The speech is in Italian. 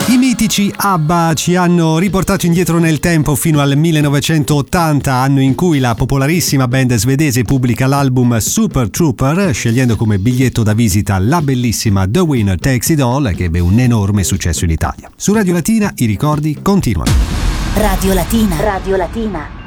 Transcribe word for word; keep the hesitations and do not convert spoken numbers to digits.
I mitici ABBA ci hanno riportato indietro nel tempo fino al millenovecentottanta, anno in cui la popolarissima band svedese pubblica l'album Super Trooper, scegliendo come biglietto da visita la bellissima The Winner Takes It All, che ebbe un enorme successo in Italia. Su Radio Latina i ricordi continuano. Radio Latina. Radio Latina.